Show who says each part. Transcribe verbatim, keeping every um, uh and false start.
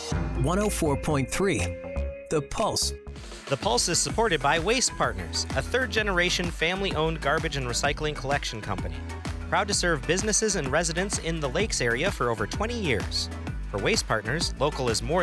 Speaker 1: one oh four point three The Pulse.
Speaker 2: The Pulse is supported by Waste Partners, a third-generation family-owned garbage and recycling collection company. Proud to serve businesses and residents in the Lakes area for over twenty years. For Waste Partners, local is more